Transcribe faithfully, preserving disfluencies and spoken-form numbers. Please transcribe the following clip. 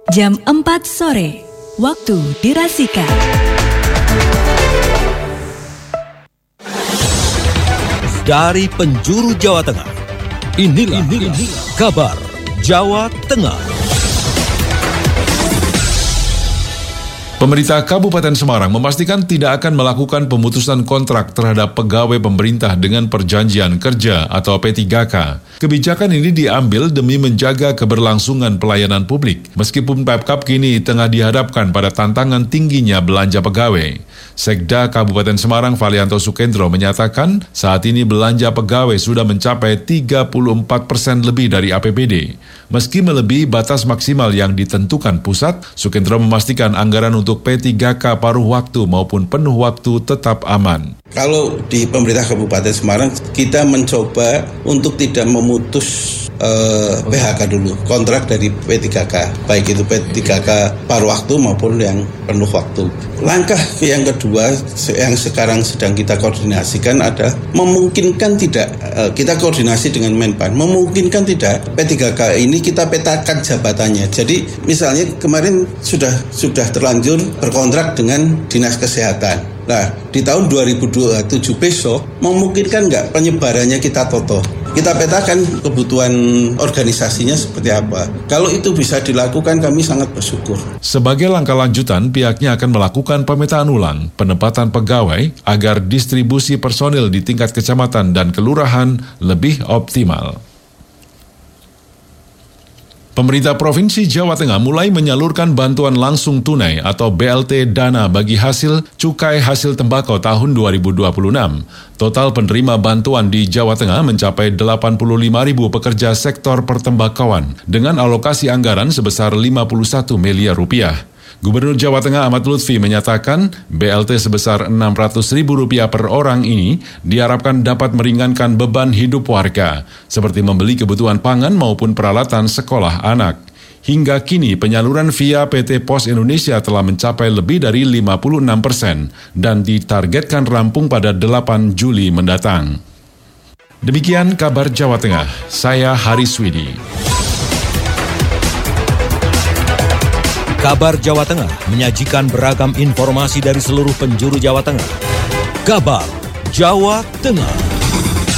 Jam empat sore, waktu dirasikan. Dari penjuru Jawa Tengah, inilah, inilah kabar Jawa Tengah. Pemerintah Kabupaten Semarang memastikan tidak akan melakukan pemutusan kontrak terhadap pegawai pemerintah dengan perjanjian kerja atau P tiga K. Kebijakan ini diambil demi menjaga keberlangsungan pelayanan publik, meskipun Pemkab kini tengah dihadapkan pada tantangan tingginya belanja pegawai. Sekda Kabupaten Semarang Valianto Sukendro menyatakan saat ini belanja pegawai sudah mencapai tiga puluh empat persen lebih dari A P B D. Meski melebihi batas maksimal yang ditentukan pusat, Sukendro memastikan anggaran untuk P tiga K paruh waktu maupun penuh waktu tetap aman. Kalau di pemerintah Kabupaten Semarang, kita mencoba untuk tidak memutus uh, P H K dulu, kontrak dari P tiga K, baik itu P tiga K paruh waktu maupun yang penuh waktu. Langkah yang kedua yang sekarang sedang kita koordinasikan adalah memungkinkan tidak, uh, kita koordinasi dengan Menpan, memungkinkan tidak P tiga K ini kita petakan jabatannya. Jadi misalnya kemarin sudah sudah terlanjur berkontrak dengan Dinas Kesehatan. Nah, di tahun dua ribu dua puluh tujuh besok, memungkinkan nggak penyebarannya kita toto? Kita petakan kebutuhan organisasinya seperti apa. Kalau itu bisa dilakukan, kami sangat bersyukur. Sebagai langkah lanjutan, pihaknya akan melakukan pemetaan ulang penempatan pegawai agar distribusi personil di tingkat kecamatan dan kelurahan lebih optimal. Pemerintah Provinsi Jawa Tengah mulai menyalurkan bantuan langsung tunai atau B L T dana bagi hasil cukai hasil tembakau tahun dua ribu dua puluh enam. Total penerima bantuan di Jawa Tengah mencapai delapan puluh lima ribu pekerja sektor pertembakauan dengan alokasi anggaran sebesar lima puluh satu miliar rupiah. Gubernur Jawa Tengah Ahmad Lutfi menyatakan B L T sebesar enam ratus ribu rupiah per orang ini diharapkan dapat meringankan beban hidup warga, seperti membeli kebutuhan pangan maupun peralatan sekolah anak. Hingga kini penyaluran via P T Pos Indonesia telah mencapai lebih dari lima puluh enam persen dan ditargetkan rampung pada delapan Juli mendatang. Demikian kabar Jawa Tengah, saya Haris Widi. Kabar Jawa Tengah menyajikan beragam informasi dari seluruh penjuru Jawa Tengah. Kabar Jawa Tengah.